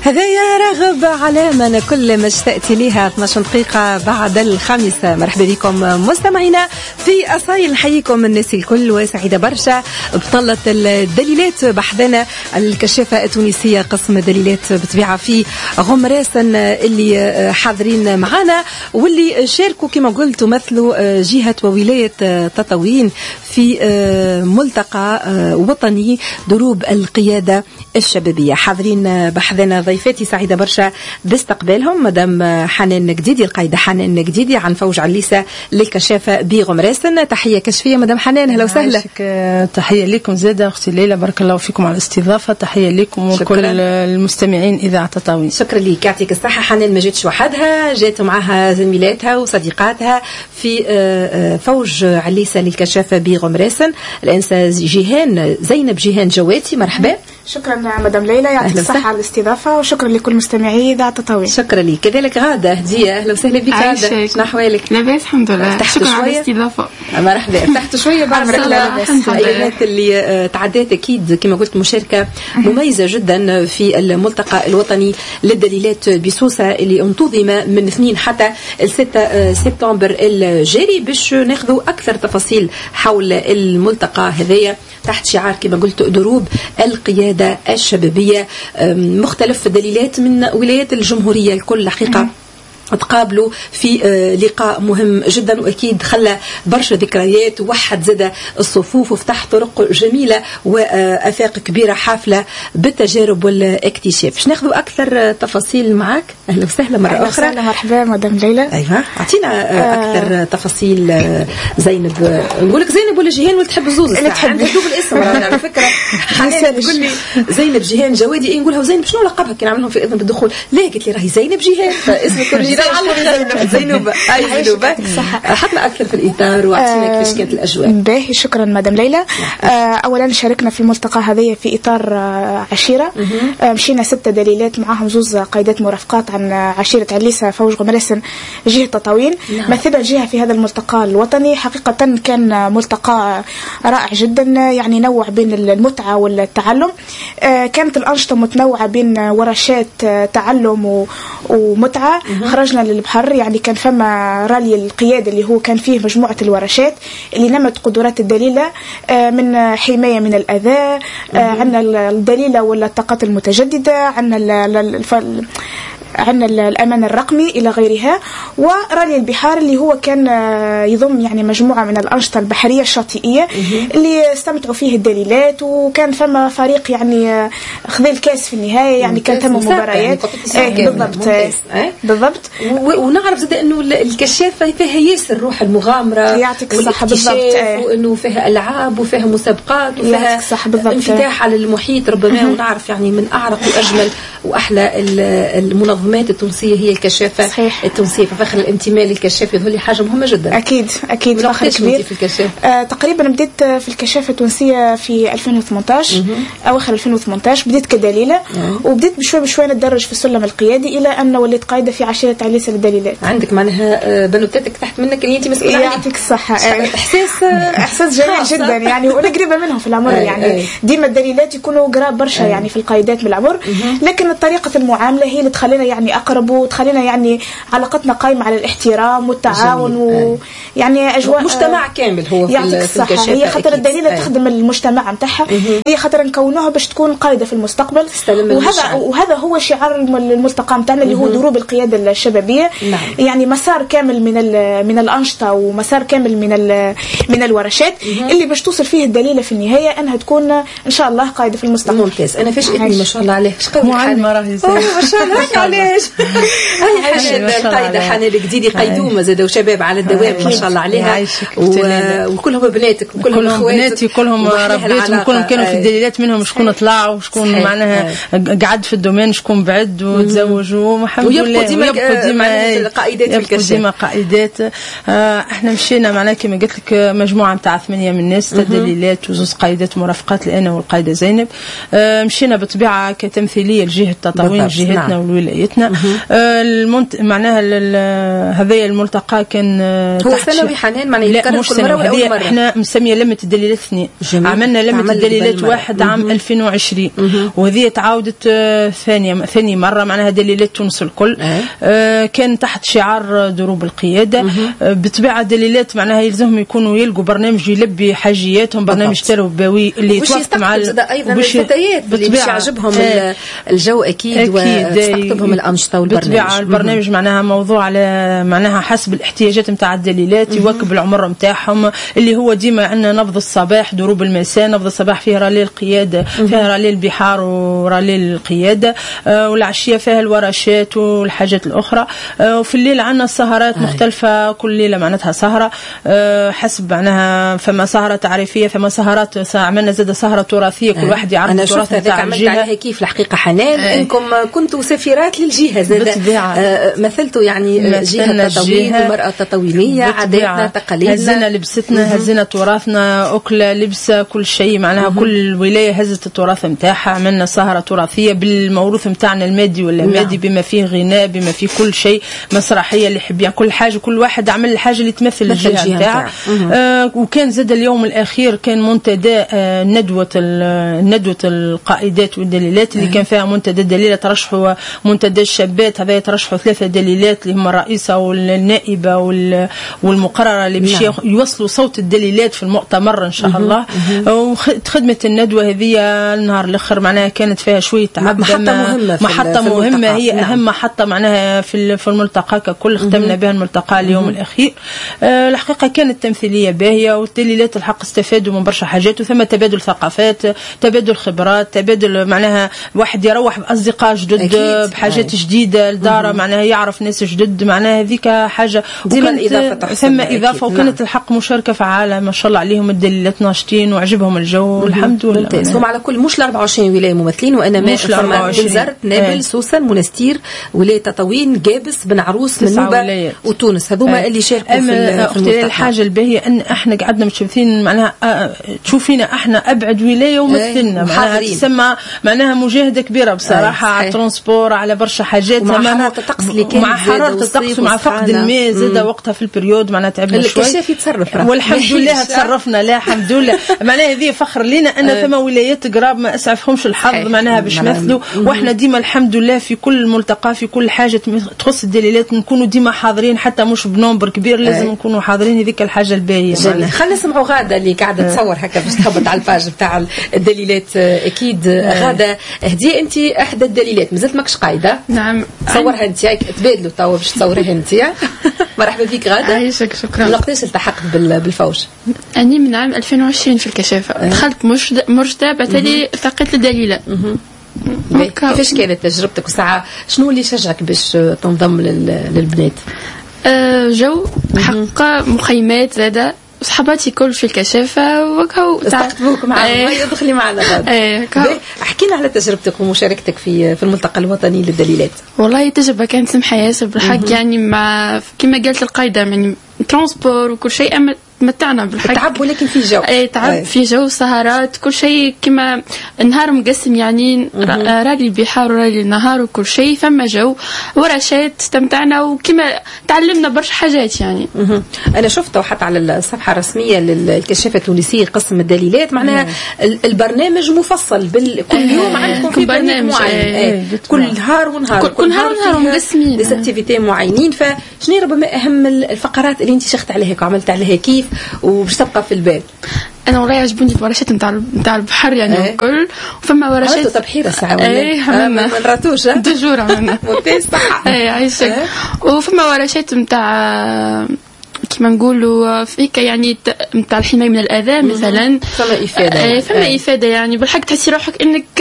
هذايا راغب علامة كل ما اشتقت ليها 12 دقيقة بعد الخامسة. مرحبا بكم مستمعينا في أصايل، نحييكم الناس الكل وسعيدة برشا بطلة الدليلات بحذنا الكشافة التونسية قسم دليلات بطبيعة في غمراسن اللي حاضرين معنا واللي شاركوا كما قلت مثلوا جهة وولاية تطاوين في ملتقى وطني دروب القيادة الشبابية. حاضرين بحذنا ضيفاتي سعيدة برشا باستقبالهم مدام حنان قديدي، القايدة حنان قديدي عن فوج عليسة للكشافة بغمراسن. تحية كشفية مدام حنان، هلا وسهلا. تحية لكم زادة أختي ليلى، بارك الله فيكم على الاستضافة. تحية لكم وكل المستمعين إذاعة تطاوين. شكرا لك، يعطيك الصحة. حنان ما جاتش وحدها، جات معها زميلاتها وصديقاتها في فوج عليسة للكشافة بغمراسن. الأنسة جيهان زينب جيهان جواتي، مرحبا. شكرا مدام ليلى، يعطيك الصحة على الاستضافة، وشكرا لكل مستمعي إذاعة تطاوين. شكرا لك. كذلك غادة هدية، أهلا وسهلا بك غادة، شنو أحوالك؟ لاباس الحمد لله، شكرا على الاستضافة. مرحبا. ارتحت شوية بعد الأيامات اللي تعدات، أكيد كما قلت مشاركة مميزة جدا في الملتقى الوطني للدليلات بسوسة اللي انتظم من 2 حتى 6 سبتمبر الجاري، باش ناخذوا أكثر تفاصيل حول الملتقى هذايا تحت شعار كما قلت دروب القيادة الشبابية. مختلف دليلات من ولايات الجمهورية الكل حقيقة تقابلوا في لقاء مهم جدا، واكيد خلى برشا ذكريات ووحد زاد الصفوف وفتح طرق جميله وافاق كبيره حافله بالتجارب والاكتشاف. باش ناخذوا اكثر تفاصيل معك. اهلا وسهلا مره اخرى. اهلا مرحبا مدام ليلى. ايوه اعطينا اكثر تفاصيل. زينب، نقول لك زينب ولا جيهان ولا تحب زوز؟ اللي تحب دوب الاسم على فكره. حنان تقول لي زينب جيهان جوادي، ايه نقولها زينب شنو لقبها كي نعملهم في اذن بالدخول؟ لا قلت لي راهي زينب جيهان فاسمك زينب. أي زينب حطنا أكثر في الإطار وأعطينا كيفاش كانت الأجواء. باهي، شكرا مدام ليلى. أولا شاركنا في الملتقى هذه في إطار عشيرة. مشينا 6 دليلات معهم 2 قيادات مرافقات عن عشيرة عليسة فوج غمراسن جهة تطاوين. مثل الجهة في هذا الملتقى الوطني حقيقة كان ملتقى رائع جدا، يعني نوع بين المتعة والتعلم. كانت الأنشطة متنوعة بين ورشات تعلم ومتعة. خرجنا للبحر، يعني كان فما رالي القيادة اللي هو كان فيه مجموعة الورشات اللي نمت قدرات الدليلة من حماية من الأذى، عندنا الدليلة ولا الطاقات المتجددة، عندنا الأمان الرقمي إلى غيرها. ورالي البحار اللي هو كان يضم يعني مجموعة من الأنشطة البحرية الشاطئية اللي استمتعوا فيه الدليلات، وكان فما فريق يعني خذ الكاس في النهاية، يعني كان تم مباريات. بالضبط بالضبط. ونعرف زاد انه الكشافة فيها ياسر روح المغامرة، يعطيك الصحة. بالضبط. وانه فيها العاب وفيها مسابقات وفيها انفتاح على المحيط ربما. ونعرف يعني من اعرق واجمل واحلى المنظمات التونسية هي الكشافة. صحيح. التونسية، ففخر الانتماء للكشافة هذول حاجة مهمة جدا. أكيد فخر كبير في الكشافة. تقريبا بديت في الكشافة التونسية في 2018 أواخر 2018 بديت كدليلة. وبديت بشوي نتدرج في السلم القيادي إلى أن وليت قايدة في عشيرة عليسة للدليلات. عندك معناها بنوتاتك تحت منك اللي أنت مسؤولة عنها. يعطيك الصحة. إحساس جميل جدا يعني، وأنا قريبة منهم في العمر. يعني ديما الدليلات يكونوا قراب برشا يعني في القيادات من العمر، لكن طريقة المعاملة هي اللي تخلينا يعني أقرب، وتخلينا يعني علاقتنا قائمة على الاحترام والتعاون، ويعني أجواء مجتمع كامل هو في الكشافة. هي خاطر الدليلة تخدم المجتمع متاعها، هي خاطر نكونوها باش تكون قائدة في المستقبل. وهذا هو شعار الملتقى متاعنا اللي هو دروب القيادة الشبابية. يعني مسار كامل من الأنشطة ومسار كامل من الورشات اللي باش توصل فيه الدليلة في النهاية أنها تكون إن شاء الله قائدة في المستقبل. ممتاز. أنا فيش ابني ما شاء الله عليه معلمة راهي ما شاء الله علاش. هاي حنان قايدة حنان قديدي قيدومة زادوا شباب على الدوام ما شاء الله عليها، وكلهم بناتك وكلهم بناتي وكلهم ربيتهم وكلهم كانوا في الدليلات، منهم شكون طلعوا وشكون معناها قعد في الدومين، شكون بعد وتزوجوا الحمد لله، ويبقوا ديما قائدات في الكشافة. ديما قائدات. احنا مشينا معناها كما قلت لك مجموعة متاع 8 من الناس، 3 دليلات و2 قائدات مرافقات لأنا والقائدة زينب. مشينا بطبيعة كتمثيلية لجهة فيه التطاوين جهتنا وولايتنا. معناها هذا الملتقى كان هو سنوي حنان، معناها يتكرر كل مرة ولا أول مرة؟ احنا مسميه لمة الدليلات 2. عملنا لمة الدليلات 1 عام 2020 وهذه تعاودت ثاني مرة، معناها دليلات تونس الكل. كان تحت شعار دروب القيادة. بطبيعة دليلات معناها يلزمهم يكونوا يلقوا برنامج يلبي حاجياتهم، برنامج تربوي اللي يتوافق مع ايضا الفتيات اللي باش يعجبهم الجو اكيد وتستقطبهم الانشطه والبرنامج. بالطبيعه البرنامج معناها موضوع على معناها حسب الاحتياجات نتاع الدليلات، يواكب العمر نتاعهم اللي هو ديما عندنا نبض الصباح دروب المساء. نبض الصباح فيه رالي القياده، فيها رالي البحار ورالي القياده، والعشيه فيها الورشات والحاجات الاخرى. وفي الليل عندنا سهرات مختلفه، كل ليله معناتها سهره حسب معناها، فما سهره تعريفيه، فما سهرات عملنا زاد سهره تراثيه كل واحد يعرف التراث نتاع الجهه. عليها كيف الحقيقه حنان انكم كنتوا سفيرات للجهه زاد، مثلتوا يعني جهه التطوين، المراه التطوينيه، عاداتنا تقاليدنا، هزنا لبستنا، هزنا تراثنا، اكله لبسه كل شيء معناها. كل ولايه هزت التراث نتاعها. عملنا سهره تراثيه بالموروث نتاعنا المادي ولا مادي، بما فيه غناء، بما فيه كل شيء، مسرحيه اللي يحب يعني كل حاجه، كل واحد عمل الحاجه اللي تمثل الجهه نتاعه. وكان زاد اليوم الاخير كان منتدى ندوه القائدات والدليلات اللي كان فيها منتدى الدليله ترشحوا منتدى الشابات. هذا يترشحوا 3 دليلات اللي هم الرئيسه والنائبه والمقرره اللي باش يوصلوا صوت الدليلات في المؤتمر ان شاء الله. وخدمه الندوه هذه النهار الاخر معناها كانت فيها شويه تعب، محطه مهمه هي اهم محطه معناها في الملتقى ككل. ختمنا بها الملتقى اليوم الاخير. الحقيقه كانت تمثيليه باهيه، والدليلات الحق استفادوا من برشا حاجات، وثم تبادل ثقافات، تبادل خبرات، تبادل معناها واحد يروح باصدقاء جدد بحاجات جديده لداره، معناها يعرف ناس جدد، معناها هذيك حاجه ديما الاضافه ثم اضافه. وكانت الحق مشاركه فعاله ما شاء الله عليهم، الدليلات ناشطين وعجبهم الجو والحمد لله. هم على كل مش 24 ولايه ممثلين، وانا ما بنزرت نابل سوسن منستير ولايه تطاوين جابس بن عروس منوبه وتونس، هذوما اللي شاركوا في الملتقى. الحاجه الباهيه ان احنا قعدنا متشوفين معناها تشوفينا احنا ابعد ولايه ومثلنا، معناها تسمى معناها مجاهده كبيره بصراحه على الترونسبور، على برشا حاجات، مع حراره الطقس اللي كان، مع حراره الطقس ومع فقد الماء زاد وقتها في البريود معناها تعبنا شوي. الكشاف يتصرف والحمد لله تصرفنا. لا الحمد لله معناها هذه فخر لنا ان ثم ولايات قراب ما اسعفهمش الحظ معناها باش يمثلوا، واحنا ديما الحمد لله في كل ملتقى في كل حاجه تخص الدليلات نكونوا ديما حاضرين، حتى مش بنمبر كبير لازم نكونوا حاضرين. هذيك الحاجه الباهيه. خلينا نسمعوا غاده اللي قاعده تصور هكا باش تهبط على الباج نتاع الدليلات. اكيد غاده هديه انت احدى الدليلات، مازلت ماكش قايده. نعم تصورها انت، تبادلوا توا باش تصورها انت. مرحبا بك غاده. عايشك شكرا. وقتاش التحقت بالفوج؟ اني من عام 2020 في الكشافه. دخلت مرشده بعتلي التقيت الدليله. كيفاش كانت تجربتك وساعه شنو اللي شجعك باش تنضم للبنات؟ جو حقا مخيمات زاده، صحباتي كل في الكشافه وكاو استقطبوك معاهم. يدخلي معنا غاده. احكي لنا على تجربتك ومشاركتك في الملتقى الوطني للدليلات. والله تجربه كانت سمحه ياسر بالحق، يعني مع كما قالت القايده يعني ترانسبور وكل شيء، اما متعنا بالحق. تعب ولكن في جو. تعب في جو، سهرات، كل شيء كما النهار مقسم، يعني رالي البحار ورالي النهار وكل شيء، فما جو ورشات استمتعنا، وكما تعلمنا برشا حاجات يعني. انا شفته حتى على الصفحه الرسميه للكشافه التونسيه قسم الدليلات، معناها البرنامج مفصل كل يوم عندكم في برنامج معين، كل نهار ونهار، كل نهار ونهار مقسمين ديساكتيفيتي معينين. فشنو ربما اهم الفقرات اللي انت شخت عليها وعملت عليها كيف وباش تبقى في البال؟ انا والله عجبوني الورشات نتاع البحر يعني الكل، وفما ورشات عملتوا تبحيره ساعه ولا ما نراتوش دجور عملنا ممتاز صح. عايشك. وفما ورشات نتاع كما نقولوا فيك يعني نتاع الحمايه من الاذى مثلا، فما افاده فما افاده يعني بالحق تحسي روحك انك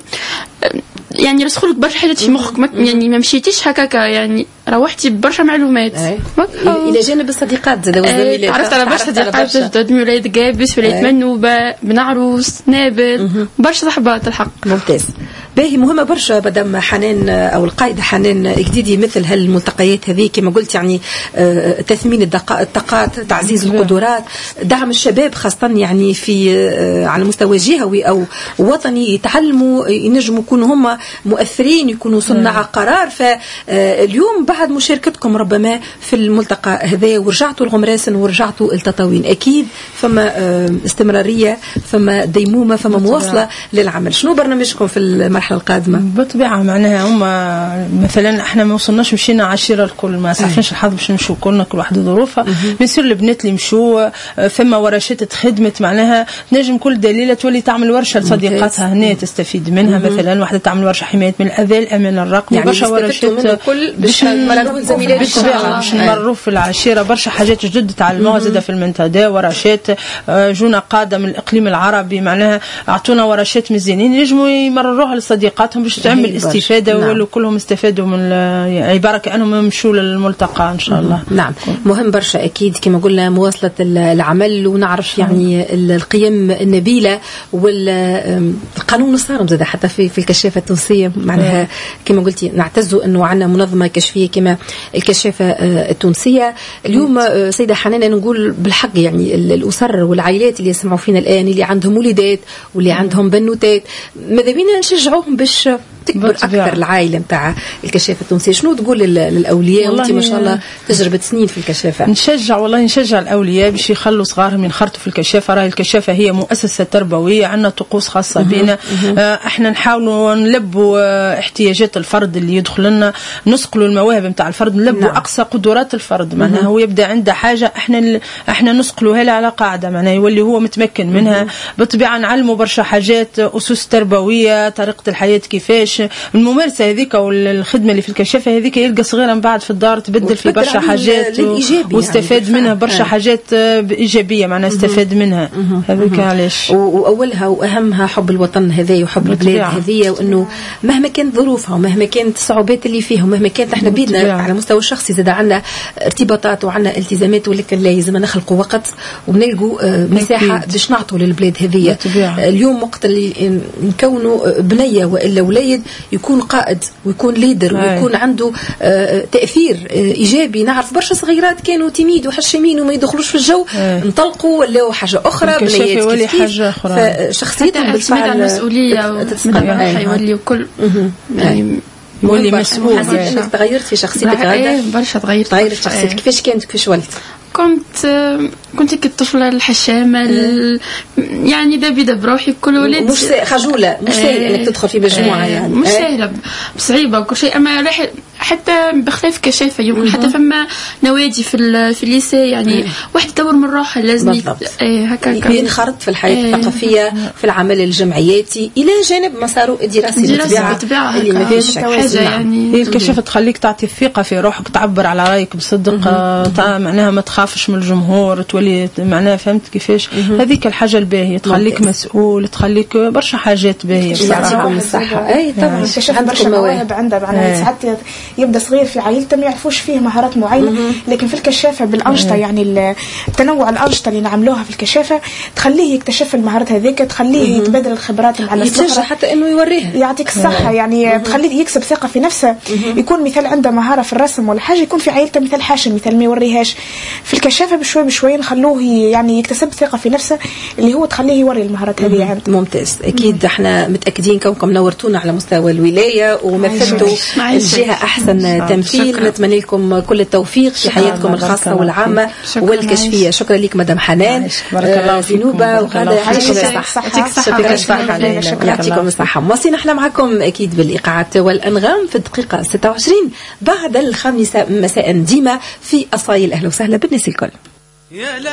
يعني رسخولك برشا حاجات في مخك، يعني ما مشيتيش هكاكا، يعني روحتي ببرشا معلومات. الى جانب الصديقات زاد والزميلات، عرفت على برشا صديقات جدد، ولاية قابس، ولاية منوبة، بن عروس، نابل، برشا صحبات الحق. ممتاز. باهي مهمه برشا مدام حنان او القائده حنان جديدي مثل هالملتقيات هذه كما قلت يعني تثمين الطاقات، تعزيز القدرات، دعم الشباب خاصه يعني في على مستوى جهوي او وطني، يتعلموا ينجموا يكونوا هم مؤثرين، يكونوا صناع قرار. فاليوم بعد مشاركتكم ربما في الملتقى هذا ورجعتوا الغمراسن ورجعتوا التطاوين، اكيد فما استمراريه، فما ديمومه، فما مواصله للعمل. شنو برنامجكم في المرحله القادمه؟ بالطبيعه معناها هم مثلا احنا ما وصلناش مشينا عشيره الكل، ما صافناش الحظ باش نمشوا كلنا، كل واحد ظروفها. بيصير البنات اللي مشوا فما ورشات تخدمت معناها تنجم كل دليله تولي تعمل ورشه لصديقاتها هنا تستفيد منها. مثلا واحده تعمل ورشه حمايه من الاذى، الامن الرقمي، يعني برشا ورشات باش نمرروا زميلات باش نمروا في العشيره برشا حاجات جدد تعلموها زاده في المنتدى. ورشات جونا قاده من الاقليم العربي معناها اعطونا ورشات مزيانين ينجموا يمرروها لصديقاتهم باش تعمل استفاده. ولو كلهم استفادوا من عباره كانهم يمشوا للملتقى ان شاء الله. نعم مهم برشا اكيد كما قلنا مواصله العمل، ونعرف يعني القيم النبيله والقانون الصارم زاد حتى في الكشافه التونسيه معناها كما قلتي نعتزوا انه عندنا منظمه كشفيه كما الكشافه التونسيه. اليوم سيده حنان نقول بالحق يعني الاسر والعائلات اللي يسمعوا فينا الان اللي عندهم وليدات واللي عندهم بنوتات ماذا بينا نشجعوهم باش تكبر اكثر العائله نتاع الكشافه التونسيه. شنو تقول للاولياء وانت ما شاء الله تجربه سنين في الكشافه؟ نشجع الاولياء باش يخلوا صغارهم ينخرطوا في الكشافه. راهي الكشافه هي مؤسسه تربويه، عندنا طقوس خاصه بنا. احنا نحاولوا نلبوا احتياجات الفرد اللي يدخل لنا، نسقلوا المواهب نتاع الفرد، نلبوا اقصى قدرات الفرد. معناها هو يبدا عنده حاجه احنا نسقلوها له على قاعده معناها يولي هو متمكن منها. بالطبيعه نعلموا برشا حاجات، اسس تربويه، طريقه الحياه كيفاش، الممارسه هذيك والخدمه اللي في الكشافه هذيك يلقى صغيره من بعد في الدار تبدل في برشا حاجات واستفاد يعني منها برشا حاجات ايجابيه معناها استفاد منها. هذيك علاش واولها واهمها حب الوطن هذا وحب البلاد هذه، وانه مهما كانت ظروفها ومهما كانت الصعوبات اللي فيها ومهما كانت احنا بيدنا على مستوى الشخصي زاد عندنا ارتباطات وعندنا التزامات، ولكن لازم نخلقوا وقت ونلقوا مساحه باش نعطوا للبلاد هذه. اليوم وقت اللي نكونوا بنيه والا وليد يكون قائد ويكون ليدر ويكون عنده تأثير إيجابي. نعرف برشا صغيرات كانوا تيميد وحشمين وما يدخلوش في الجو، انطلقوا ولا حاجة أخرى بنيات كيف فشخصيتهم بالفعل المسؤولية يولي كل يعني مولي مسؤول. حسيت أنك تغيرت في شخصيتك غادة؟ برشا تغيرت في شخصيتك. كيفاش كانت كيفاش ولت؟ كنت كطفلة الحشامة يعني دابيدة بروحي كل ولد مش خجولة، مش سهل انك تدخل في مجموعة يعني مش سهلة صعيبة وكل شيء. اما حتى بخلاف كشافة يمكن حتى فما نوادي في الليسي يعني واحد يدور من روحه لازم هكاك ينخرط في الحياة الثقافية في العمل الجمعياتي إلى جانب مساره الدراسي بالطبيعة اللي ما فيش حاجة يعني. هي الكشافة تخليك تعطي الثقة في روحك، تعبر على رأيك بصدق، معناها ما تخافش من الجمهور، تولي معناها فهمت كيفاش. هذيك الحاجة الباهية تخليك مسؤول، تخليك برشا حاجات باهية. يعطيكم الصحة. أي طبعا الكشافة برشا مواهب عندها معناها ساعات يبدا صغير في عائلته ما يعرفوش فيه مهارات معينة، لكن في الكشافة بالأنشطة يعني التنوع الأنشطة اللي نعملوها في الكشافة تخليه يكتشف المهارات هذيك، تخليه يتبادل الخبرات مع الناس الأخرى، حتى إنه يوريها. يعطيك الصحة يعني تخليه يكسب ثقة في نفسه. يكون مثال عنده مهارة في الرسم ولا حاجة، يكون في عائلته مثال حاشم، مثال ما يوريهاش. في الكشافة بشوي نخلوه يعني يكتسب ثقة في نفسه اللي هو تخليه يوري المهارات هذه عنده. ممتاز. أكيد احنا متأكدين كونكم نورتونا على مستوى الولاية ومثلتوا الجهة أحسن تمثيل. نتمنى لكم كل التوفيق في حياتكم الخاصة والعامة والكشفية. شكرا لك مدام حنان. بارك الله في نوبة وهذا يعطيكم الصحة. مواصلين احنا معكم أكيد بالإيقاعات والأنغام في الدقيقة 26 بعد 5 مساء ديما في أصايل. أهلا وسهلا بالناس الكل.